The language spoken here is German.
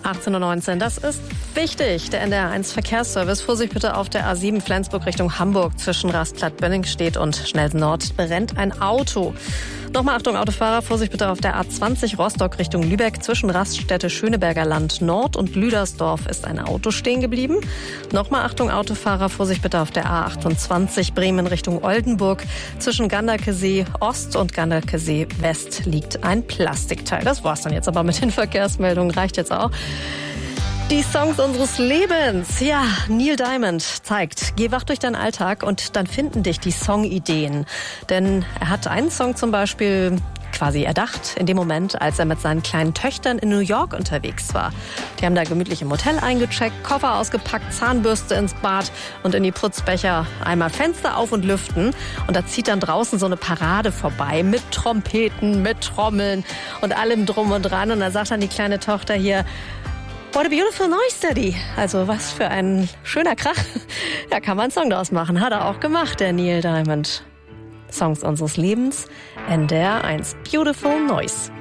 18:19 Uhr. Das ist wichtig. Der NDR1 Verkehrsservice. Vorsicht bitte auf der A7 Flensburg Richtung Hamburg. Zwischen Rastplatt-Bönningstedt und Schnelsen Nord brennt ein Auto. Nochmal Achtung Autofahrer, Vorsicht bitte auf der A20 Rostock Richtung Lübeck. Zwischen Raststätte Schöneberger Land Nord und Lüdersdorf ist ein Auto stehen geblieben. Nochmal Achtung Autofahrer, Vorsicht bitte auf der A28 Bremen Richtung Oldenburg. Zwischen Ganderkesee Ost und Ganderkesee West liegt ein Plastikteil. Das war's dann jetzt aber mit den Verkehrsmeldungen. Reicht jetzt auch. Die Songs unseres Lebens. Ja, Neil Diamond zeigt, geh wach durch deinen Alltag und dann finden dich die Songideen. Denn er hat einen Song zum Beispiel quasi erdacht in dem Moment, als er mit seinen kleinen Töchtern in New York unterwegs war. Die haben da gemütlich im Hotel eingecheckt, Koffer ausgepackt, Zahnbürste ins Bad und in die Putzbecher einmal Fenster auf und lüften. Und da zieht dann draußen so eine Parade vorbei mit Trompeten, mit Trommeln und allem drum und dran. Und da sagt dann die kleine Tochter hier, what a beautiful noise, Daddy. Also was für ein schöner Krach. Ja, kann man einen Song daraus machen. Hat er auch gemacht, der Neil Diamond. Songs unseres Lebens. NDR1 Beautiful Noise.